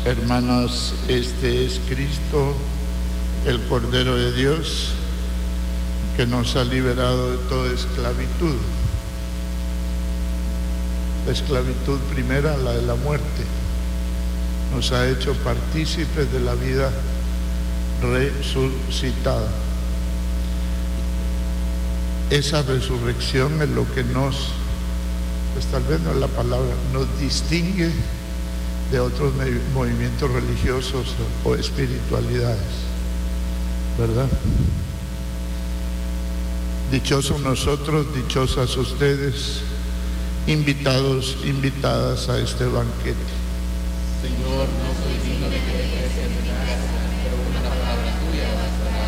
Hermanos, este es Cristo, el Cordero de Dios, que nos ha liberado de toda esclavitud. La esclavitud primera, la de la muerte, nos ha hecho partícipes de la vida resucitada. Esa resurrección es lo que nos, pues tal vez no es la palabra, nos distingue de otros movimientos religiosos o espiritualidades, ¿verdad? Dichosos nosotros, dichosas ustedes, invitados, invitadas a este banquete. Señor, no soy digno de que